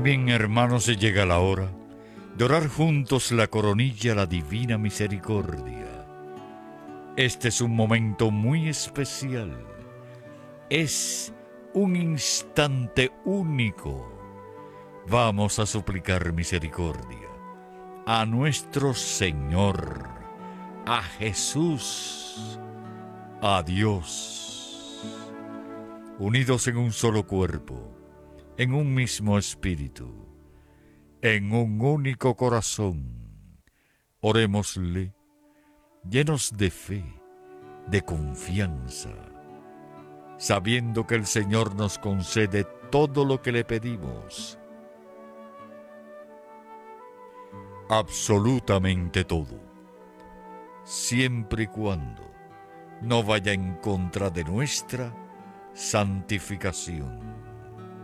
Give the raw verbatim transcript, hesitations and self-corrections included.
Bien, hermanos, se llega la hora de orar juntos la coronilla a la divina misericordia. Este es un momento muy especial. Es un instante único. Vamos a suplicar misericordia a nuestro Señor, a Jesús, a Dios, unidos en un solo cuerpo, en un mismo espíritu, en un único corazón. Orémosle, llenos de fe, de confianza, sabiendo que el Señor nos concede todo lo que le pedimos. Absolutamente todo, siempre y cuando no vaya en contra de nuestra santificación.